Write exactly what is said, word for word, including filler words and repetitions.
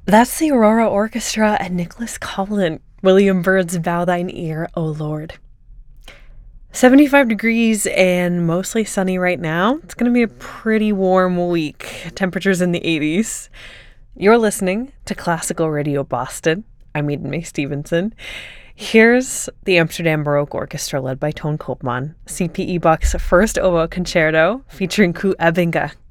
That's the Aurora Orchestra and Nicholas Collin. William Byrd's Bow Thine Ear, O Lord. seventy-five degrees and mostly sunny right now. It's going to be a pretty warm week. Temperatures in the eighties. You're listening to Classical Radio Boston. I'm Eden May Stevenson. Here's the Amsterdam Baroque Orchestra led by Toon Koopman, C P E Bach's first oboe concerto featuring Koe Ebbinga.